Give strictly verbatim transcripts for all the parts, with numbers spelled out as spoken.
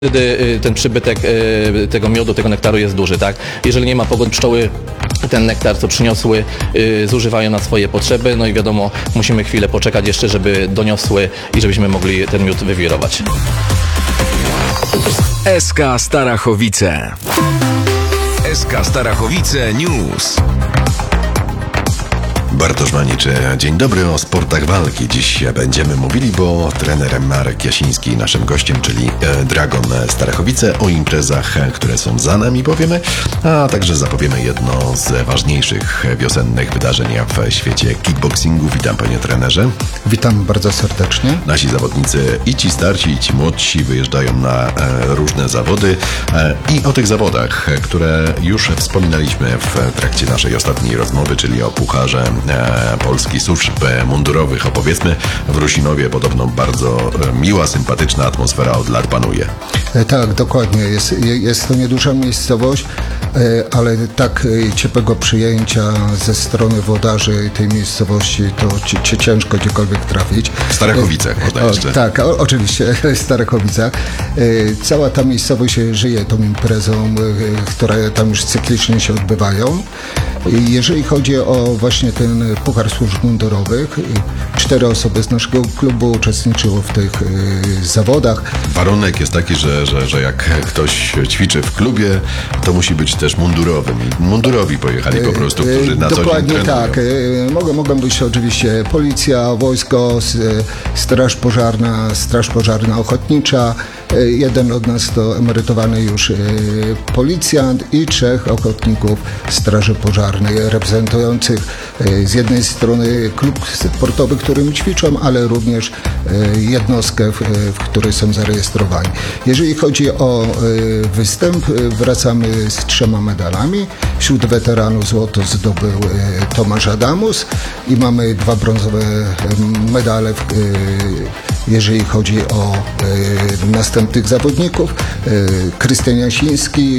Wtedy ten przybytek tego miodu, tego nektaru jest duży, tak? Jeżeli nie ma pogody, pszczoły ten nektar, co przyniosły, zużywają na swoje potrzeby, no i wiadomo, musimy chwilę poczekać jeszcze, żeby doniosły i żebyśmy mogli ten miód wywirować. S K Starachowice. S K Starachowice News. Bartosz Maniczy, dzień dobry, o sportach walki. Dziś będziemy mówili, bo trener Marek Jasiński naszym gościem, czyli Dragon Starachowice. O imprezach, które są za nami, powiemy, a także zapowiemy jedno z ważniejszych wiosennych wydarzeń w świecie kickboxingu. Witam, panie trenerze. Witam bardzo serdecznie. Nasi zawodnicy, i ci starsi, i ci młodsi, wyjeżdżają na różne zawody i o tych zawodach, które już wspominaliśmy w trakcie naszej ostatniej rozmowy, czyli o Pucharze Polski Służb Mundurowych. Opowiedzmy, w Rusinowie podobno bardzo miła, sympatyczna atmosfera od lat panuje. Tak, dokładnie. Jest, jest to nieduża miejscowość, ale tak ciepłego przyjęcia ze strony włodarzy tej miejscowości to ci, ci ciężko gdziekolwiek trafić. W Starachowicach można jeszcze. O, tak, o, oczywiście, w Starachowicach. Cała ta miejscowość żyje tą imprezą, które tam już cyklicznie się odbywają. Jeżeli chodzi o właśnie ten Puchar Służb Mundurowych, cztery osoby z naszego klubu uczestniczyło w tych y, zawodach. Warunek jest taki, że, że, że jak ktoś ćwiczy w klubie, to musi być też mundurowym. I mundurowi pojechali po prostu, którzy na co dzień Dokładnie trenują. tak. Mogą, mogą być oczywiście policja, wojsko, straż pożarna, straż pożarna ochotnicza. Jeden od nas to emerytowany już policjant i trzech ochotników straży pożarnej, reprezentujących z jednej strony klub sportowy, którym ćwiczą, ale również jednostkę, w której są zarejestrowani. Jeżeli chodzi o występ, wracamy z trzema medalami. Wśród weteranów złoto zdobył Tomasz Adamus i mamy dwa brązowe medale, jeżeli chodzi o następnych zawodników. Krystian Jasiński,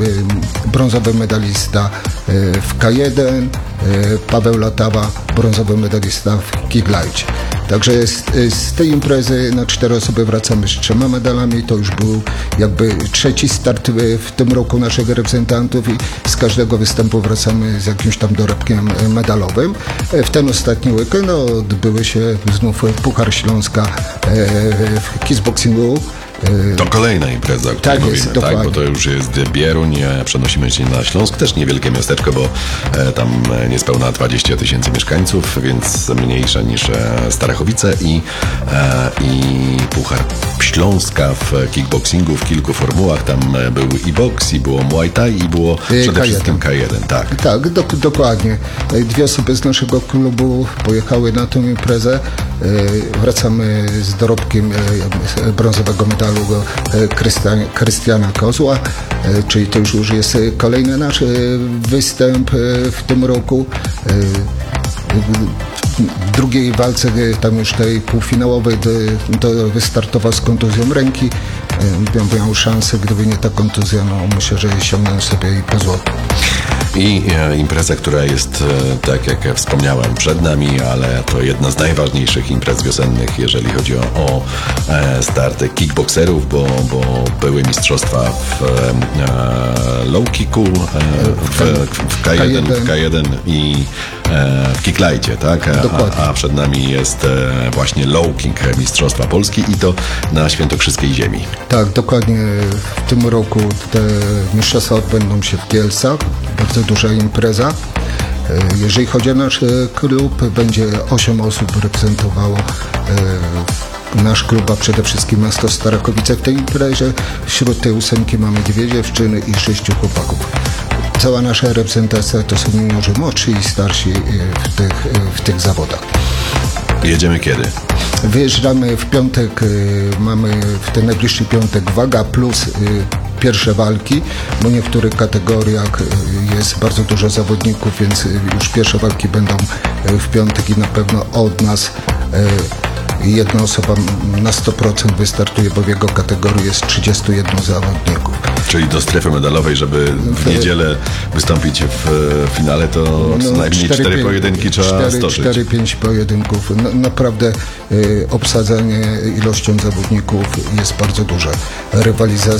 brązowy medalista w K jeden, Paweł Latawa, brązowy medalista w kicklightie. Także z, z tej imprezy na cztery osoby wracamy z trzema medalami. To już był jakby trzeci start w tym roku naszych reprezentantów i z każdego występu wracamy z jakimś tam dorobkiem medalowym. W ten ostatni weekend odbyły się znów Puchar Śląska w kickboxingu. To kolejna impreza, o której Tak mówimy, jest, tak? dokładnie. Bo to już jest Bieruń, przenosimy się na Śląsk, też niewielkie miasteczko, bo e, tam niespełna dwadzieścia tysięcy mieszkańców, więc mniejsze niż e, Starachowice i, e, i Puchar Śląska w kickboxingu w kilku formułach. Tam był i boks, i było Muay Thai, i było przede K jeden. wszystkim K jeden, tak. Tak, do, dokładnie. Dwie osoby z naszego klubu pojechały na tę imprezę. Wracamy z dorobkiem brązowego medalu Krystian, Krystiana Kozła, czyli to już, już jest kolejny nasz występ w tym roku. W drugiej walce, tam już tej półfinałowej, to wystartował z kontuzją ręki. Miał szansę, gdyby nie ta kontuzja, no myślę, że sięgnął sobie i po złoto. I e, impreza, która jest, e, tak jak wspomniałem, przed nami, ale to jedna z najważniejszych imprez wiosennych, jeżeli chodzi o, o e, starty kickboxerów, bo, bo były mistrzostwa w e, low kicku, e, w, w, K jeden, w K jeden i e, w kicklightie, tak? A, a przed nami jest e, właśnie low kick mistrzostwa Polski i to na świętokrzyskiej ziemi. Tak, dokładnie. W tym roku te mistrzostwa odbędą się w Kielcach. Bardzo duża impreza. Jeżeli chodzi o nasz klub, będzie osiem osób reprezentowało nasz klub, a przede wszystkim miasto Starachowice w tej imprezie. Wśród tej ósemki mamy dwie dziewczyny i sześciu chłopaków. Cała nasza reprezentacja to są juniorzy młodsi i starsi w tych, w tych zawodach. Jedziemy kiedy? Wyjeżdżamy w piątek, mamy w ten najbliższy piątek waga plus pierwsze walki, bo w niektórych kategoriach jest bardzo dużo zawodników, więc już pierwsze walki będą w piątek i na pewno od nas jedna osoba na sto procent wystartuje, bo w jego kategorii jest trzydziestu jeden zawodników. Czyli do strefy medalowej, żeby w niedzielę wystąpić w e, finale, to co najmniej cztery pięć pojedynki trzeba stoczyć. cztery pięć pojedynków. Na, naprawdę y, obsadzenie ilością zawodników jest bardzo duże. Rywalizacja